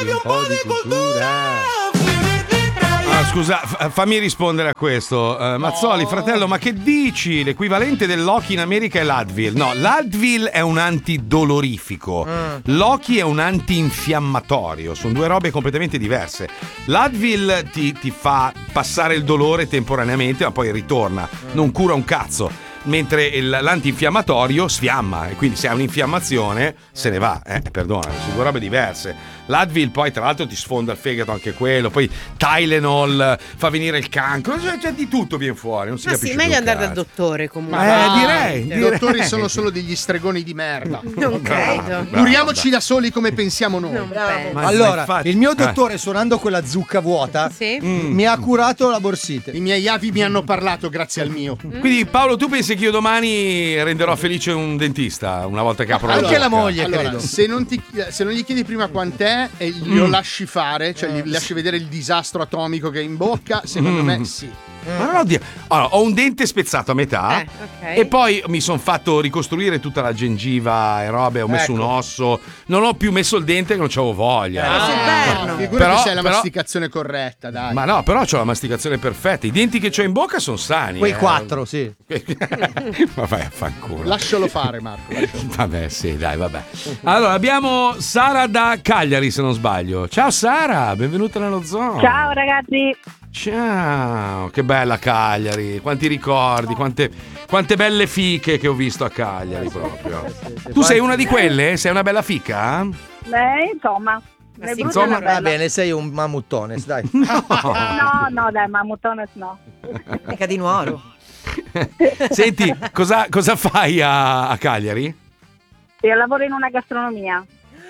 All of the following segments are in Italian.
un po' di cultura. Scusa, fammi rispondere a questo. Mazzoli, fratello, ma che dici? L'equivalente dell'Oki in America è l'Advil. No, l'Advil è un antidolorifico. L'Oki è un antinfiammatorio. Sono due robe completamente diverse. L'Advil ti fa passare il dolore temporaneamente, ma poi ritorna. Non cura un cazzo. Mentre l'antinfiammatorio sfiamma, e quindi se hai un'infiammazione se ne va. Perdona, sono due robe diverse. L'Advil poi tra l'altro ti sfonda il fegato anche quello, poi Tylenol fa venire il cancro, cioè di tutto viene fuori, non si capisce. Sì, meglio andare dal dottore comunque. Direi. I dottori sono solo degli stregoni di merda. Non credo. Curiamoci da soli come pensiamo noi. Allora, infatti- il mio dottore, suonando quella zucca vuota, mi ha curato la borsite. I miei avi mi hanno parlato grazie al mio. Quindi Paolo, tu pensi che io domani renderò felice un dentista una volta che apro Anche la bocca? moglie, Allora, credo. se non gli chiedi prima quant'è e glielo lasci fare, cioè gli lasci vedere il disastro atomico che è in bocca, secondo me sì. Ma non ho allora, ho un dente spezzato a metà ok. e poi mi sono fatto ricostruire tutta la gengiva e robe, ho messo un osso, non ho più messo il dente che non c'avevo voglia. Figurati Però- se hai la però- masticazione corretta, dai. Ma no, però ho la masticazione perfetta. I denti che ho in bocca sono sani. Quei 4, sì. Ma vai a fanculo. Lascialo fare, Marco. Vabbè, sì, dai, vabbè. Allora, abbiamo Sara da Cagliari, se non sbaglio. Ciao Sara, benvenuta nello zoo. Ciao ragazzi. Ciao, che bella Cagliari, quanti ricordi, quante belle fiche che ho visto a Cagliari proprio. Tu sei una di quelle? Sei una bella fica? Insomma. Ma le sì, brutte insomma, e le belle. Va bene, sei un mammuttone, dai. No, dai, mammutones no. Mica di nuoro. Senti, cosa fai a Cagliari? Io lavoro in una gastronomia.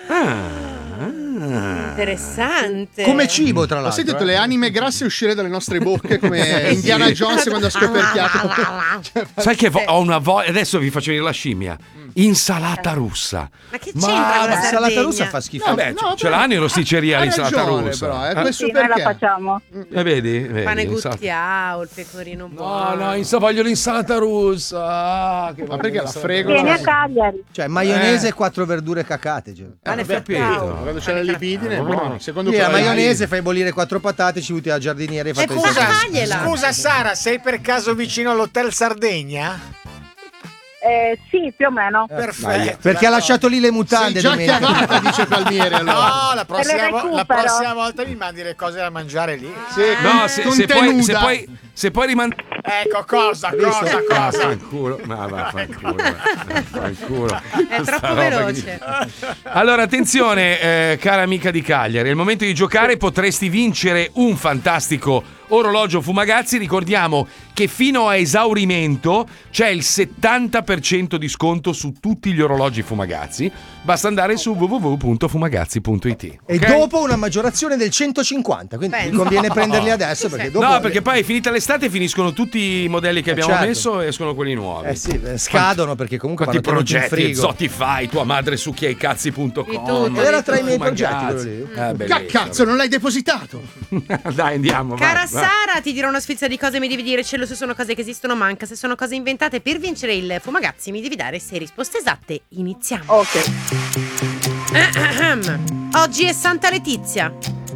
Interessante. Come cibo, tra Ho l'altro. sentito le anime grasse uscire dalle nostre bocche come Indiana Jones quando ha scoperchiato. Sai che ho una voglia, adesso vi faccio venire la scimmia. Insalata russa. Ma che c'entra con la L'insalata Sardegna? russa fa schifo. Vabbè, ce l'hanno in rosticceria Hai l'insalata ragione, russa. però, questo Sì, noi la perché? facciamo. Vedi? Pane insalata- guttiao, il pecorino No, buono. voglio l'insalata russa. Ma perché la frego? Vieni a Cagliari. Cioè, maionese e 4 verdure cacate. Cioè. Pane capito. frappito. Quando c'è la libidine, buono. Secondo Sì, la quella maionese, fai bollire 4 patate, ci butti la giardiniera e fai fagliela. Scusa Sara, sei per caso vicino all'Hotel Sardegna? Sì, più o meno. Perfetto. Perché ha lasciato lì le sei mutande già domenica. chiamata, dice Palmieri allora. No, la prossima, recupero. la prossima volta mi mandi le cose da mangiare lì. Sì, No, con se tenuta. poi rimandare. Ecco, cosa? Fanculo. Ma fanculo. È troppo veloce. Allora, attenzione, cara amica di Cagliari, è il momento di giocare, potresti vincere un fantastico orologio Fumagazzi. Ricordiamo che fino a esaurimento c'è il 70% di sconto su tutti gli orologi Fumagazzi. Basta andare su www.fumagazzi.it. E dopo una maggiorazione del 150, quindi Penso. mi conviene prenderli adesso perché dopo... No, perché poi finita l'estate finiscono tutti i modelli che abbiamo certo. messo e escono quelli nuovi. Eh sì, scadono perché comunque Quanti vanno tenuti in progetti, frigo. Zotify, tua madre succhiaicazzi.com. Di tutto. Era tra i miei Fumagazzi. progetti quello lì. Che cazzo, non l'hai depositato? Dai, andiamo. Cara vai. Sara, ti dirò una sfilza di cose, mi devi dire cielo se sono cose che esistono, manca se sono cose inventate. Per vincere il Fumagazzi mi devi dare 6 risposte esatte. Iniziamo. Ok. Oggi è Santa Letizia.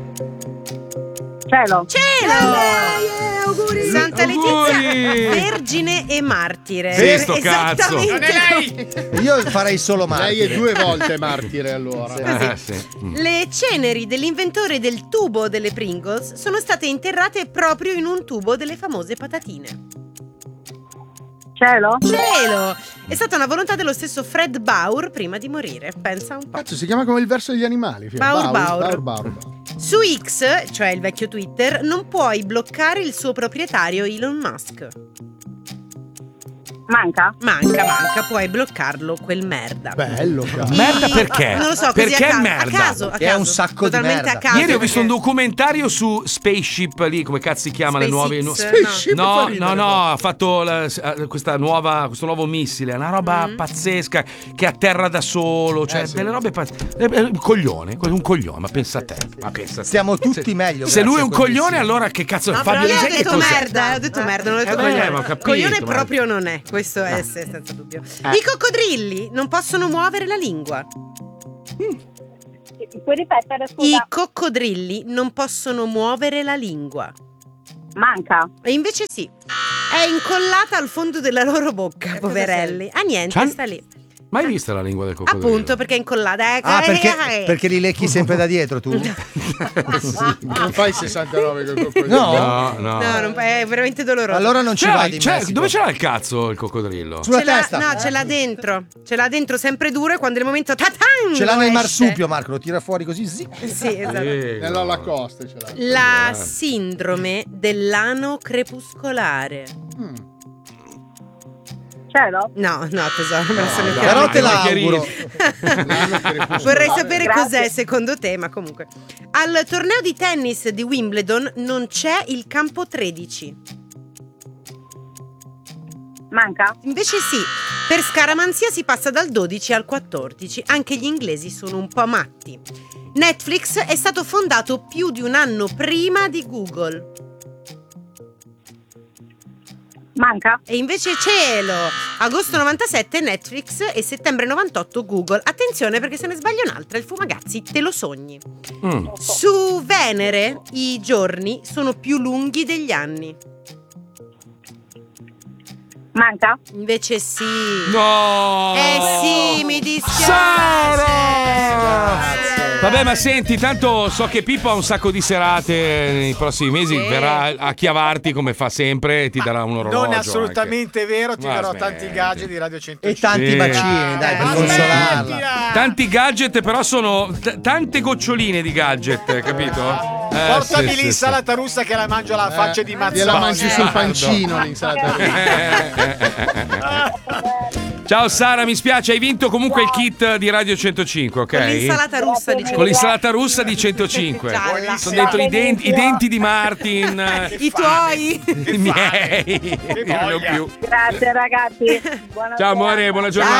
Cielo. Cielo! Santa Letizia, Auguri! vergine e martire. Sì, sto cazzo. Non è lei! Io farei solo Lei martire. è 2 volte martire allora. Sì. Le ceneri dell'inventore del tubo delle Pringles sono state interrate proprio in un tubo delle famose patatine. Cielo. Cielo! È stata una volontà dello stesso Fred Baur prima di morire. Pensa un po'. Cazzo, si chiama come il verso degli animali. Baur. Su X, cioè il vecchio Twitter, non puoi bloccare il suo proprietario Elon Musk. Manca. Manca, puoi bloccarlo quel merda. Bello, cazzo. Merda perché? Non lo so, così Perché a caso, merda? a caso, Che è un sacco di totalmente merda. a caso. Ieri ho visto un perché- documentario su Spaceship lì, come cazzo si chiama le nuove SpaceX, No, ha fatto questo nuovo missile, una roba pazzesca che atterra da solo, cioè delle robe un coglione, ma pensa a te, Stiamo tutti meglio. Se lui è un grazie a quel coglione, allora che cazzo No, Fabio però io ho Lisei che detto cos'è? merda, ho detto merda, non ho detto beh, coglione. ma ho capito, Coglione ma- proprio non è, questo è senza dubbio. I coccodrilli non possono muovere la lingua. Puoi ripetere, scusa? I coccodrilli non possono muovere la lingua. Manca. E invece sì. È incollata al fondo della loro bocca, poverelli. Ah, niente, sta lì. Mai vista la lingua del coccodrillo? Appunto, perché è incollata. Perché li lecchi sempre da dietro tu? Non fai 69 col coccodrillo. No. No, è veramente doloroso. Allora non ci vai in Messico. Dove ce l'ha il cazzo il coccodrillo? Sulla testa. No, ce l'ha dentro. Ce l'ha dentro sempre duro e quando è il momento tatan, Ce l'ha nel esce. marsupio, Marco, lo tira fuori così. Sì, Sì, esatto. Nella costa ce l'ha. La sindrome dell'ano crepuscolare. Cielo? No, tesoro, me la sono però te la chiarissimo. auguro. Vorrei sapere Grazie. cos'è secondo te, ma comunque. Al torneo di tennis di Wimbledon non c'è il campo 13. Manca? Invece sì, per scaramanzia si passa dal 12 al 14. Anche gli inglesi sono un po' matti. Netflix è stato fondato più di un anno prima di Google. Manca? E invece cielo, agosto 97 Netflix e settembre 98 Google. Attenzione perché se ne sbaglia un'altra, il Fumagazzi te lo sogni. Su Venere i giorni sono più lunghi degli anni. Manca? Invece sì. No! Sì, mi dispiace. Sara! Vabbè, ma senti, tanto so che Pippo ha un sacco di serate nei prossimi mesi, Sì. verrà a chiavarti come fa sempre e ti darà un orologio. Non è assolutamente vero, ti Ma darò smetti. tanti gadget di Radio 105. E tanti Sì. bacini, dai, per consolarla. Tanti gadget, però sono tante goccioline di gadget, capito? Portami sì, l'insalata russa che la mangio alla faccia di Mazzoni. Gliela mangi sul pancino l'insalata russa. Ciao Sara, mi spiace, hai vinto comunque il kit di Radio 105, ok? Con l'insalata russa, diciamo. Con l'insalata russa di 105. Gialla. Sono dentro i denti di Martin. I tuoi. I miei. Non ne ho più. Grazie ragazzi. Buonasera. Ciao amore, buona giornata.